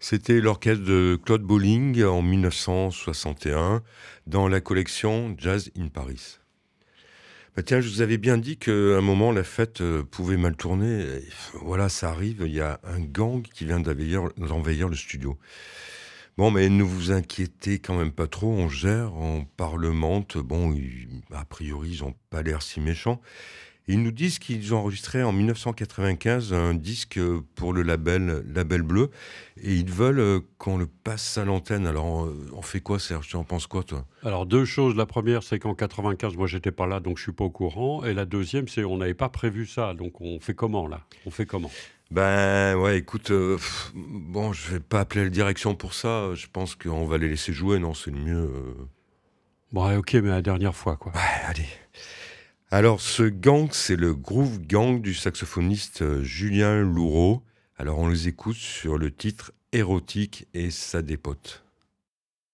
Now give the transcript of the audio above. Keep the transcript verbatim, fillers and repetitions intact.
C'était l'orchestre de Claude Bolling en mille neuf cent soixante et un dans la collection Jazz in Paris. Bah tiens, je vous avais bien dit qu'à un moment la fête euh, pouvait mal tourner. Et voilà, ça arrive, il y a un gang qui vient d'envahir d'envahir le studio. Bon, mais ne vous inquiétez quand même pas trop, on gère, on parlemente. Bon, ils- a priori, ils n'ont pas l'air si méchants. Ils nous disent qu'ils ont enregistré en mille neuf cent quatre-vingt-quinze un disque pour le label Label Bleu et ils veulent euh, qu'on le passe à l'antenne. Alors, euh, on fait quoi, Serge? Tu en penses quoi, toi? Alors deux choses, la première c'est qu'en quatre-vingt-quinze, moi j'étais pas là donc je suis pas au courant et la deuxième c'est on n'avait pas prévu ça donc on fait comment là? On fait comment? Ben ouais, écoute, euh, pff, bon, je vais pas appeler la direction pour ça. Je pense qu'on va les laisser jouer, non? C'est le mieux. euh. Bon ouais, OK, mais la dernière fois quoi. Ouais, allez. Alors, ce gang, c'est le Groove Gang du saxophoniste euh, Julien Louraud. Alors, on les écoute sur le titre Érotique et ça dépote.